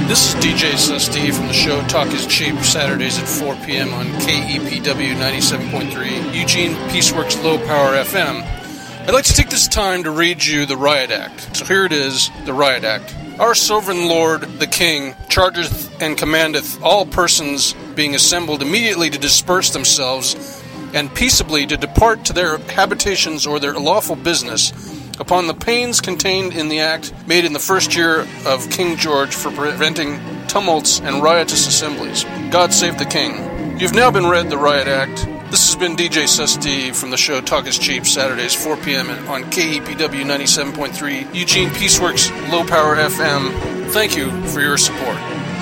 This is DJ SSD from the show Talk is Cheap, Saturdays at 4 p.m. on KEPW 97.3, Eugene Peaceworks Low Power FM. I'd like to take this time to read you the Riot Act. So here it is, the Riot Act. Our sovereign lord, the king, chargeth and commandeth all persons being assembled immediately to disperse themselves and peaceably to depart to their habitations or their lawful business, upon the pains contained in the act made in the first year of King George for preventing tumults and riotous assemblies. God save the king. You've now been read the Riot Act. This has been DJ SSD from the show Talk is Cheap, Saturdays 4 p.m. on KEPW 97.3, Eugene Peaceworks Low Power FM. Thank you for your support.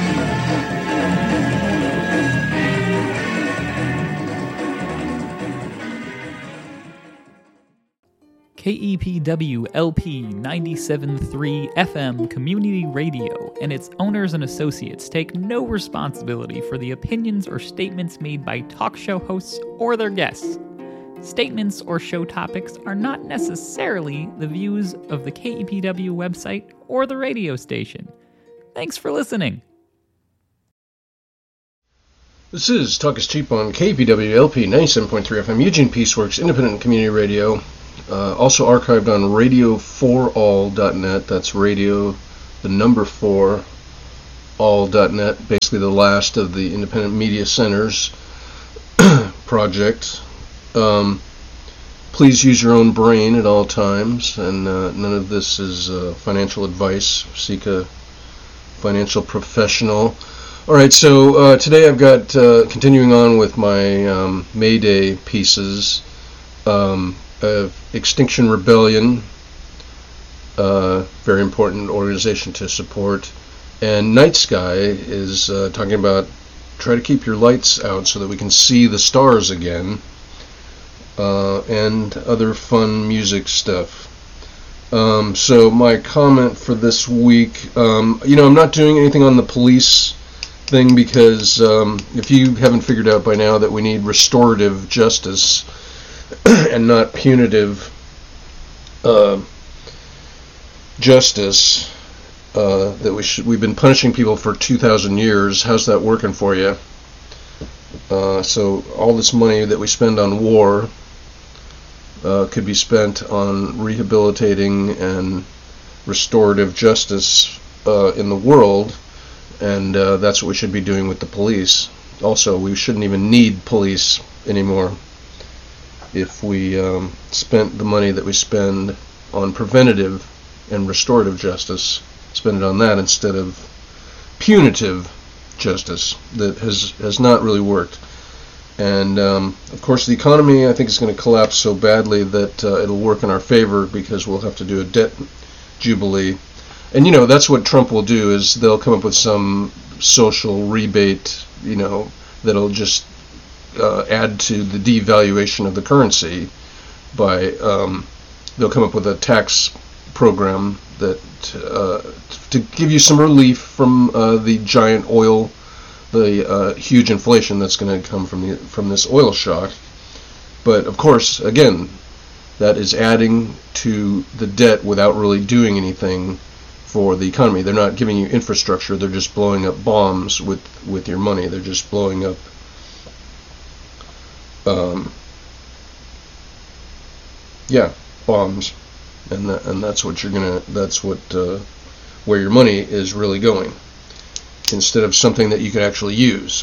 KEPW LP 97.3 FM Community Radio and its owners and associates take no responsibility for the opinions or statements made by talk show hosts or their guests. Statements or show topics are not necessarily the views of the KEPW website or the radio station. Thanks for listening. This is Talk is Cheap on KEPW LP 97.3 FM Eugene Peaceworks Independent Community Radio. Also archived on radio4all.net. That's radio, the number 4, all.net. Basically the last of the independent media centers project. Please use your own brain at all times, and none of this is financial advice. Seek a financial professional. Alright, so today I've got, continuing on with my May Day pieces, Extinction Rebellion, very important organization to support, and Night Sky is talking about try to keep your lights out so that we can see the stars again, and other fun music stuff. So my comment for this week, I'm not doing anything on the police thing because if you haven't figured out by now that we need restorative justice and not punitive justice, that we've been punishing people for 2,000 years. How's that working for you? So all this money that we spend on war could be spent on rehabilitating and restorative justice in the world, and that's what we should be doing with the police. Also, we shouldn't even need police anymore if we spent the money that we spend on preventative and restorative justice, spend it on that instead of punitive justice that has not really worked. And of course the economy, I think, is going to collapse so badly that it'll work in our favor because we'll have to do a debt jubilee. And that's what Trump will do, is they'll come up with some social rebate, that'll just add to the devaluation of the currency by they'll come up with a tax program that to give you some relief from the giant oil, the huge inflation that's going to come from this oil shock. But of course, again, that is adding to the debt without really doing anything for the economy. They're not giving you infrastructure, they're just blowing up bombs with your money. They're just blowing up bombs, and that's what where your money is really going, instead of something that you could actually use.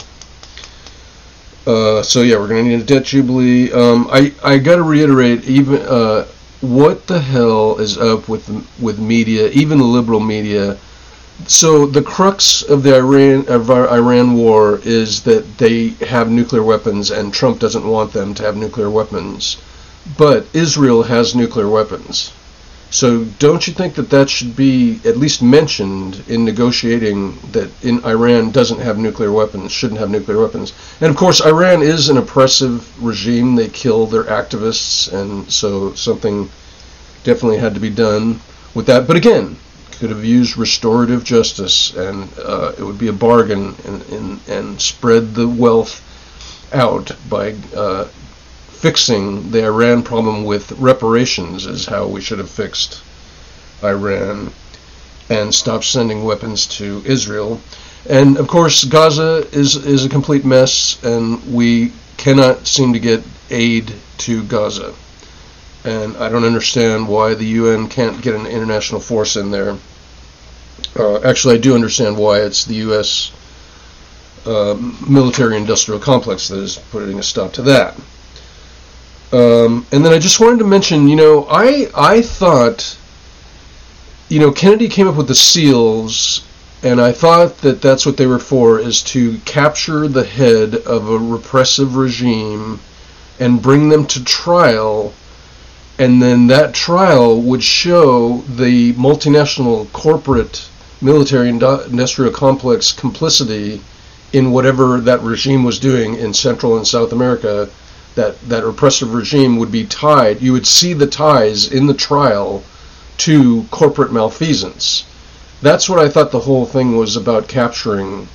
So yeah, we're going to need a debt jubilee. I got to reiterate, even what the hell is up with media, even the liberal media. So the crux of the Iran war is that they have nuclear weapons, and Trump doesn't want them to have nuclear weapons. But Israel has nuclear weapons. So don't you think that should be at least mentioned in negotiating that Iran doesn't have nuclear weapons, shouldn't have nuclear weapons? And of course, Iran is an oppressive regime. They kill their activists, and so something definitely had to be done with that. But again, could have used restorative justice, and it would be a bargain, and spread the wealth out by fixing the Iran problem with reparations is how we should have fixed Iran. and stop sending weapons to Israel. And of course, Gaza is a complete mess, and we cannot seem to get aid to Gaza. And I don't understand why the UN can't get an international force in there. Actually, I do understand why. It's the U.S. Military-industrial complex that is putting a stop to that. And then I just wanted to mention, I thought, Kennedy came up with the SEALs, and I thought that that's what they were for, is to capture the head of a repressive regime and bring them to trial, and then that trial would show the multinational corporate military-industrial complex complicity in whatever that regime was doing in Central and South America. That repressive regime would be tied. You would see the ties in the trial to corporate malfeasance. That's what I thought the whole thing was about, capturing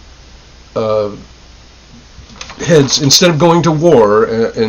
heads. Instead of going to war,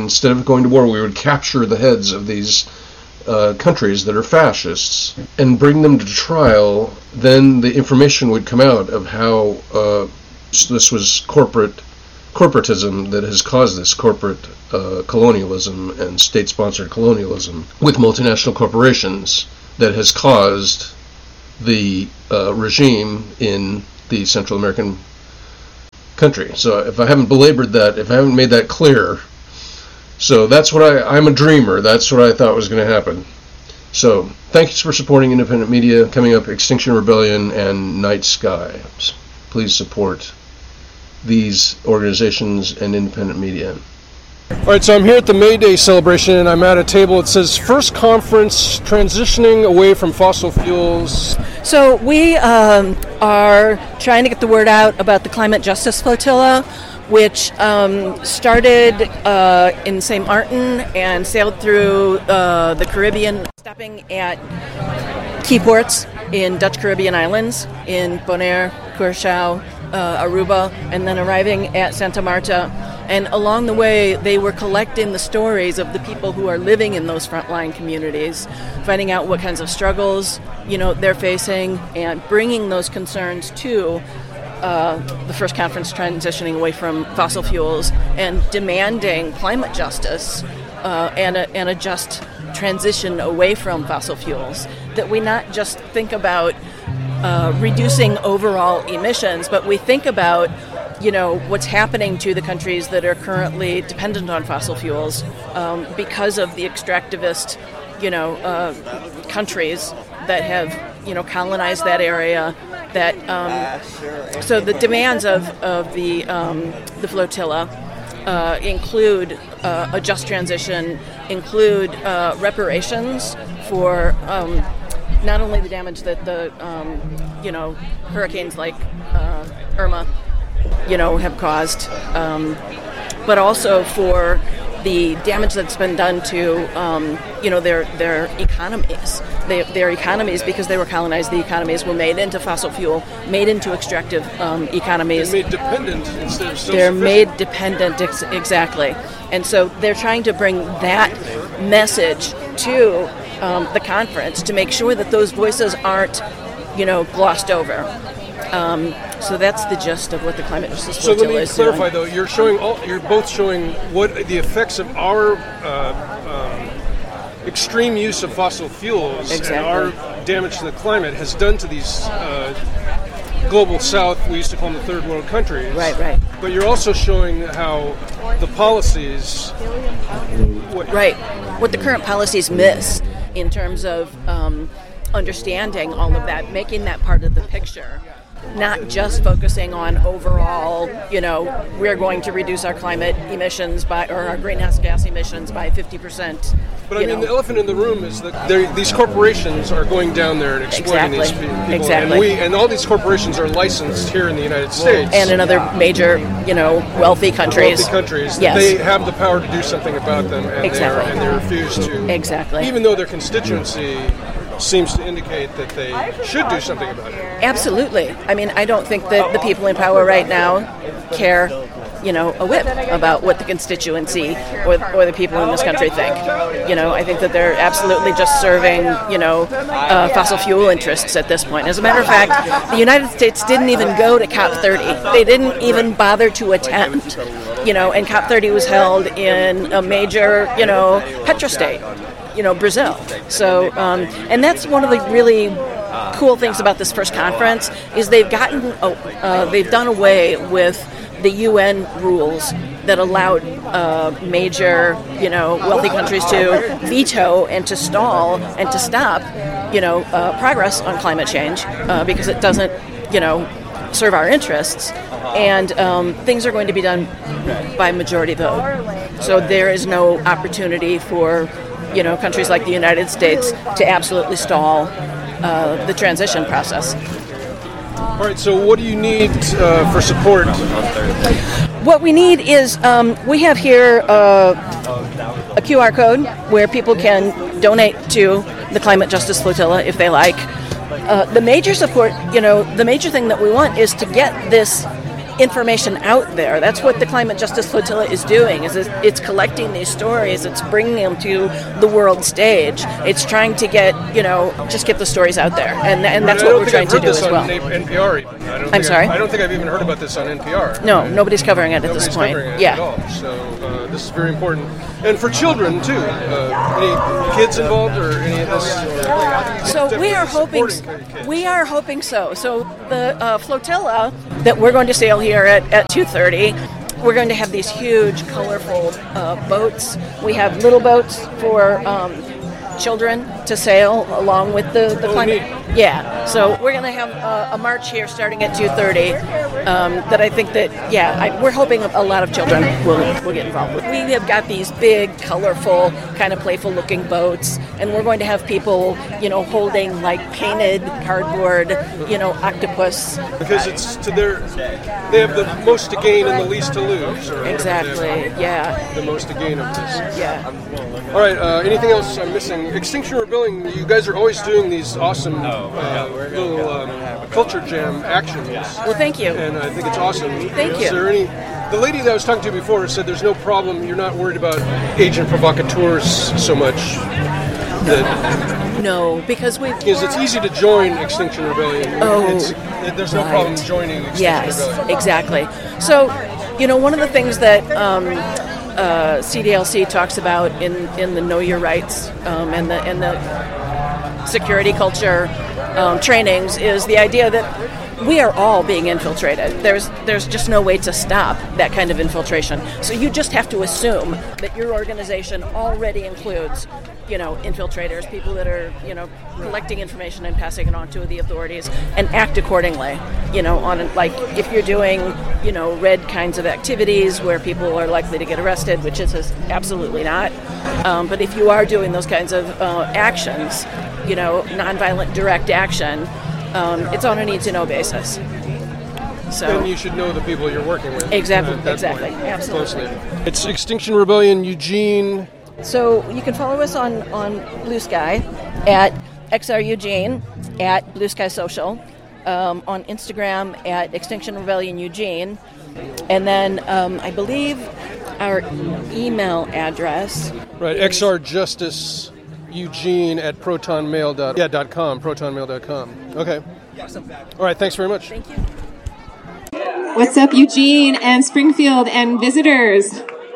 we would capture the heads of these countries that are fascists and bring them to trial. Then the information would come out of how this was corporatism that has caused this corporate colonialism and state-sponsored colonialism with multinational corporations that has caused the regime in the Central American country. So if I haven't belabored that, if I haven't made that clear, so that's what I'm a dreamer. That's what I thought was going to happen. So thanks for supporting independent media. Coming up, Extinction Rebellion and Night Sky. Please support these organizations and independent media. All right, so I'm here at the May Day celebration, and I'm at a table. It says First Conference Transitioning Away from Fossil Fuels. So we are trying to get the word out about the Climate Justice Flotilla, which started in St. Martin and sailed through the Caribbean, stopping at key ports in Dutch Caribbean islands, in Bonaire, Curaçao, Aruba, and then arriving at Santa Marta. And along the way, they were collecting the stories of the people who are living in those frontline communities, finding out what kinds of struggles, they're facing, and bringing those concerns to the First Conference Transitioning Away from Fossil Fuels, and demanding climate justice and a just transition away from fossil fuels. That we not just think about reducing overall emissions, but we think about what's happening to the countries that are currently dependent on fossil fuels because of the extractivist, countries that have, colonized that area. That so the demands of the flotilla include a just transition, include reparations for not only the damage that the hurricanes like Irma have caused, but also for the damage that's been done to their economies. Their economies, because they were colonized, the economies were made into fossil fuel, made into extractive economies. They're made dependent instead of self-sufficient. They're made dependent, exactly. And so they're trying to bring that message to the conference to make sure that those voices aren't, glossed over. So that's the gist of what the Climate Justice Flotilla is doing. So let me clarify, though. You're both showing what the effects of our extreme use of fossil fuels and our damage to the climate has done to these global south, we used to call them the third world countries. Right. But you're also showing how the policies... What the current policies miss in terms of understanding all of that, making that part of the picture. Not just focusing on overall, we're going to reduce our climate emissions or our greenhouse gas emissions by 50%. But the elephant in the room is that these corporations are going down there and exploiting these people. Exactly. And all these corporations are licensed here in the United States. And in other major, wealthy countries. Yes. They have the power to do something about them, and they refuse to. Exactly. Even though their constituency seems to indicate that they should do something about it. Absolutely. I don't think that the people in power right now care a whip about what the constituency or the people in this country think. I think that they're absolutely just serving, fossil fuel interests at this point. As a matter of fact, the United States didn't even go to COP30. They didn't even bother to attend, and COP30 was held in a major, petrostate, Brazil. So, and that's one of the really cool things about this first conference is they've done away with the UN rules that allowed major, wealthy countries to veto and to stall and to stop, progress on climate change because it doesn't, serve our interests. And things are going to be done by majority vote. So there is no opportunity for, countries like the United States to absolutely stall the transition process. All right, so what do you need for support? What we need is we have here a QR code where people can donate to the Climate Justice Flotilla if they like. The major support, the major thing that we want is to get this information out there. That's what the Climate Justice Flotilla is doing. Is it's collecting these stories. It's bringing them to the world stage. It's trying to get, just get the stories out there, and that's what we're trying to do as well. NPR even. I'm sorry? I don't think I've even heard about this on NPR. No, nobody's covering it at this point. Yeah. At all. So this is very important, and for children too. Any kids involved or any of this? So we are hoping so. So the flotilla that we're going to sail here at 2:30. We're going to have these huge, colorful boats. We have little boats for children to sail along with the climate. Yeah, so we're going to have a march here starting at 2:30 that I think that, we're hoping a lot of children will get involved with. We have got these big, colorful, kind of playful-looking boats, and we're going to have people, holding, like, painted cardboard, octopus. Because it's they have the most to gain and the least to lose. Exactly, yeah. The most to gain of this. Yeah. All right, anything else I'm missing? Extinction Rebellion, you guys are always doing these awesome little culture jam actions. Well, thank you. And I think it's awesome. Thank you. Is there the lady that I was talking to before said there's no problem, you're not worried about agent provocateurs so much. No, because it's easy to join Extinction Rebellion. There's no problem joining Extinction Rebellion. Yes, exactly. So, one of the things that CDLC talks about in the Know Your Rights and the security culture trainings is the idea that we are all being infiltrated. There's just no way to stop that kind of infiltration. So you just have to assume that your organization already includes, infiltrators, people that are, collecting information and passing it on to the authorities, and act accordingly. On like if you're doing, red kinds of activities where people are likely to get arrested, which is absolutely not. But if you are doing those kinds of actions, nonviolent direct action, it's on a need-to-know basis. So and you should know the people you're working with. Exactly, absolutely. Closely. It's Extinction Rebellion Eugene. So you can follow us on Blue Sky at XR Eugene, at Blue Sky Social, on Instagram at Extinction Rebellion Eugene, and then I believe our email address. Right, XRJustice Eugene at protonmail.com. Protonmail.com. Okay. Awesome. All right. Thanks very much. Thank you. What's up, Eugene and Springfield and visitors?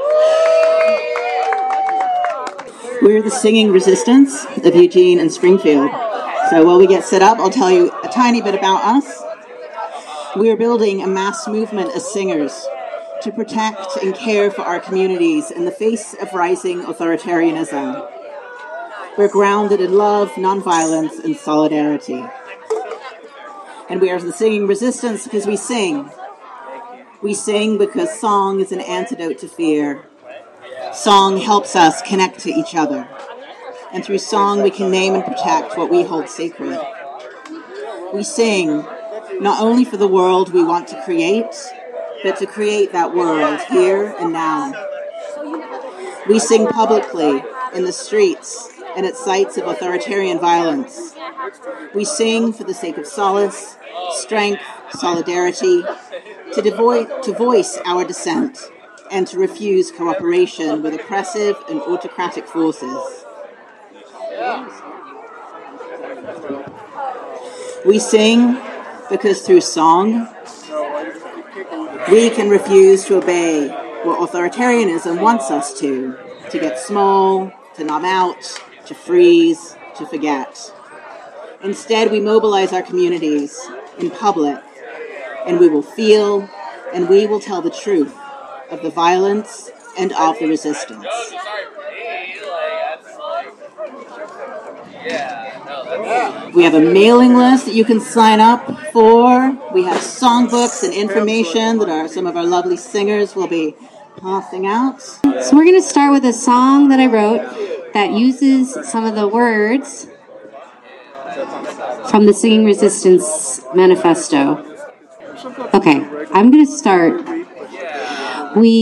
We're the singing resistance of Eugene and Springfield. So while we get set up, I'll tell you a tiny bit about us. We're building a mass movement of singers to protect and care for our communities in the face of rising authoritarianism. We're grounded in love, nonviolence, and solidarity. And we are the singing resistance because we sing. We sing because song is an antidote to fear. Song helps us connect to each other. And through song, we can name and protect what we hold sacred. We sing not only for the world we want to create, but to create that world here and now. We sing publicly in the streets and at sites of authoritarian violence. We sing for the sake of solace, strength, solidarity, to voice our dissent, and to refuse cooperation with oppressive and autocratic forces. We sing because through song, we can refuse to obey what authoritarianism wants us to get small, to numb out, to freeze, to forget. Instead, we mobilize our communities in public, and we will feel and we will tell the truth of the violence and of the resistance. We have a mailing list that you can sign up for. We have songbooks and information that some of our lovely singers will be passing out. So we're going to start with a song that I wrote that uses some of the words from the Singing Resistance Manifesto. Okay, I'm going to start. We